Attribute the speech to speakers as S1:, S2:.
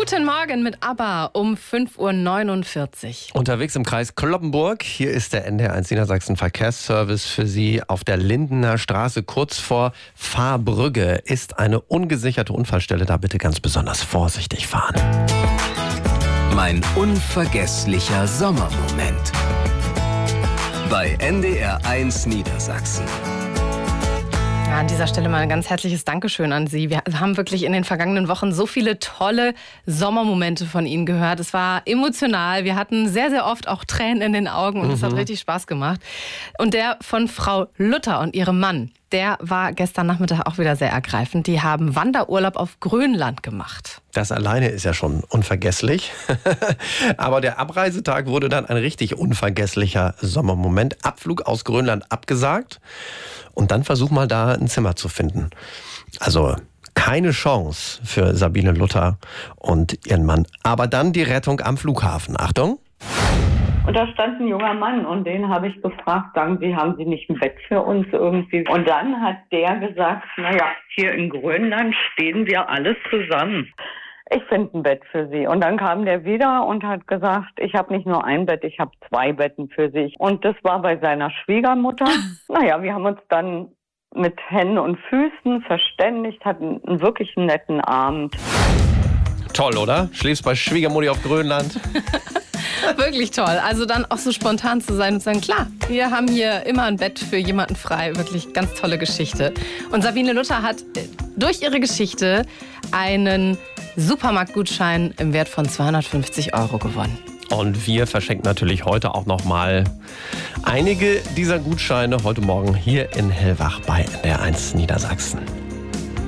S1: Guten Morgen mit ABBA um 5:49 Uhr.
S2: Unterwegs im Kreis Cloppenburg. Hier ist der NDR1 Niedersachsen Verkehrsservice für Sie. Auf der Lindener Straße kurz vor Fahrbrügge ist eine ungesicherte Unfallstelle. Da bitte ganz besonders vorsichtig fahren.
S3: Mein unvergesslicher Sommermoment. Bei NDR1 Niedersachsen.
S1: Ja, an dieser Stelle mal ein ganz herzliches Dankeschön an Sie. Wir haben wirklich in den vergangenen Wochen so viele tolle Sommermomente von Ihnen gehört. Es war emotional. Wir hatten sehr, sehr oft auch Tränen in den Augen und es hat richtig Spaß gemacht. Und der von Frau Luther und ihrem Mann, der war gestern Nachmittag auch wieder sehr ergreifend. Die haben Wanderurlaub auf Grönland gemacht.
S2: Das alleine ist ja schon unvergesslich. Aber der Abreisetag wurde dann ein richtig unvergesslicher Sommermoment. Abflug aus Grönland abgesagt. Und dann versuch mal da ein Zimmer zu finden. Also keine Chance für Sabine Luther und ihren Mann. Aber dann die Rettung am Flughafen. Achtung!
S4: Und da stand ein junger Mann und den habe ich gefragt, sagen Sie, haben Sie nicht ein Bett für uns irgendwie? Und dann hat der gesagt, naja, hier in Grönland stehen wir alles zusammen. Ich finde ein Bett für Sie. Und dann kam der wieder und hat gesagt, ich habe nicht nur ein Bett, ich habe 2 Betten für Sie. Und das war bei seiner Schwiegermutter. Naja, wir haben uns dann mit Händen und Füßen verständigt, hatten einen wirklich netten Abend.
S2: Toll, oder? Schläfst bei Schwiegermutti auf Grönland.
S1: Wirklich toll. Also dann auch so spontan zu sein und zu sagen, klar, wir haben hier immer ein Bett für jemanden frei. Wirklich ganz tolle Geschichte. Und Sabine Luther hat durch ihre Geschichte einen Supermarktgutschein im Wert von 250 € gewonnen.
S2: Und wir verschenken natürlich heute auch nochmal einige dieser Gutscheine heute Morgen hier in Hellwach bei NDR1 Niedersachsen.